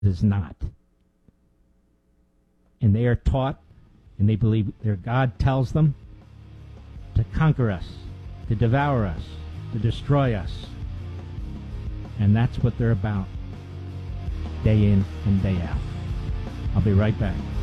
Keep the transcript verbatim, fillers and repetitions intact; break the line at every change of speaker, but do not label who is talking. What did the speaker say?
is not. And they are taught, and they believe their God tells them to conquer us, to devour us, to destroy us. And that's what they're about, day in and day out. I'll be right back.